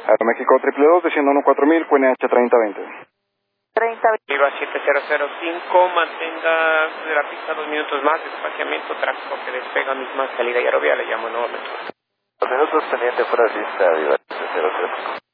Aeroméxico 222, desciendo 14000, QNH 3020. 30. Viva 7005, mantenga de la pista 2 minutos más, espaciamiento, tráfico que despega, misma salida y aerovía, le llamo nuevamente. 2 minutos, teniente fuera de pista, Viva 7005.